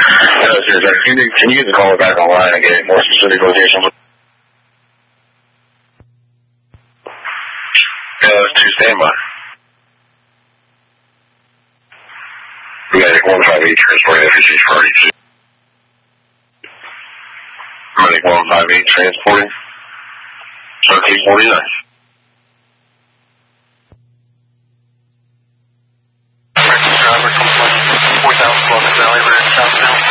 Can you get the caller back online and get more specific location? That's 2 standby. Medic 158 transporting FEC for 82. Medic 158 transporting 1349.